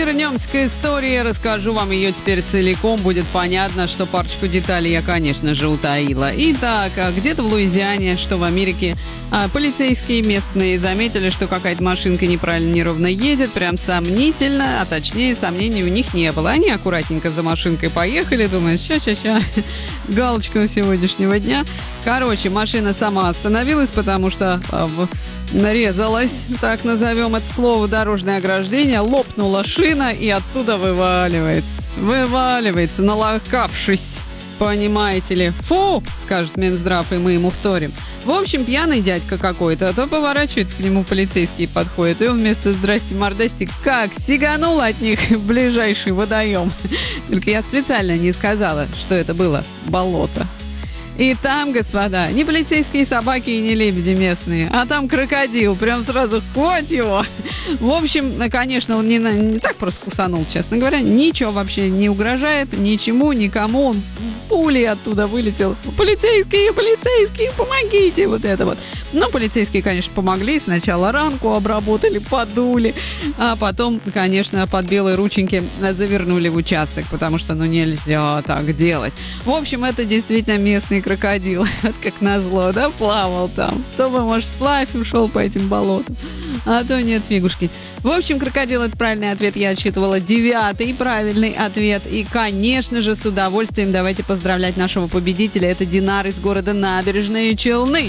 Вернемся к истории, расскажу вам ее теперь целиком. Будет понятно, что парочку деталей я, конечно же, утаила. Итак, где-то в Луизиане, что в Америке, полицейские местные заметили, что какая-то машинка неправильно, неровно едет, прям сомнительно, а точнее сомнений у них не было. Они аккуратненько за машинкой поехали, думают, ща, галочка сегодняшнего дня. Короче, машина сама остановилась, потому что нарезалась, так назовем это слово, дорожное ограждение, лопнула шина и оттуда вываливается, налокавшись, понимаете ли. Фу, скажет Минздрав, и мы ему вторим. В общем, пьяный дядька какой-то, а то поворачивается к нему полицейский, подходит, и он вместо «здрасте, мордасти» как сиганул от них в ближайший водоем. Только я специально не сказала, что это было болото. И там, господа, не полицейские собаки и не лебеди местные, а там крокодил, прям сразу хоть его. В общем, конечно, он не так просто кусанул, честно говоря, ничего вообще не угрожает, ничему, никому, он пулей оттуда вылетел. Полицейские, помогите, вот это вот. Ну, полицейские, конечно, помогли, сначала ранку обработали, подули, а потом, конечно, под белые рученьки завернули в участок, потому что, нельзя так делать. В общем, это действительно местный крокодил, как назло, да, плавал там. То бы, может, вплавь ушел по этим болотам, а то нет, фигушки. В общем, крокодил — это правильный ответ, я отсчитывала 9-й правильный ответ. И, конечно же, с удовольствием давайте поздравлять нашего победителя. Это Динар из города Набережные Челны.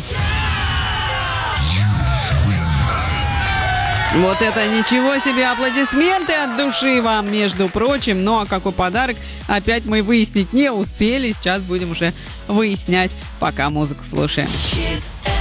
Вот это ничего себе, аплодисменты от души вам, между прочим. Ну а какой подарок, опять мы выяснить не успели. Сейчас будем уже выяснять, пока музыку слушаем.